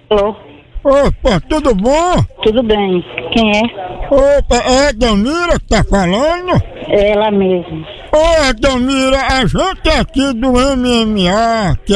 Alô? Opa, tudo bom? Tudo bem. Quem é? Opa, é a Delmira que tá falando? É ela mesmo. Ô, Delmira, a gente é aqui do MMA, que